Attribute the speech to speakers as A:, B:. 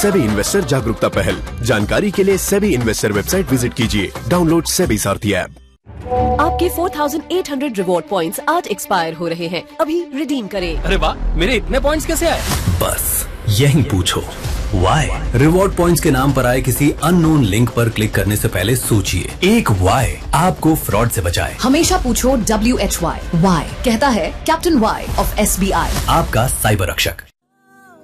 A: SEBI investor जागरूकता पहल। जानकारी के लिए सेबी इन्वेस्टर वेबसाइट विजिट कीजिए। डाउनलोड सेबी सारथी ऐप।
B: आपके 4800 रिवॉर्ड पॉइंट्स आज एक्सपायर हो रहे हैं, अभी रिडीम करें।
C: अरे वाह, मेरे इतने पॉइंट्स कैसे आए?
D: बस यही पूछो वाई। रिवॉर्ड पॉइंट्स के नाम पर आए किसी अननोन लिंक पर क्लिक करने से पहले सोचिए, एक वाई आपको फ्रॉड से बचाए।
E: हमेशा पूछो WHY। वाई कहता है कैप्टन वाई ऑफ SBI,
D: आपका साइबर रक्षक।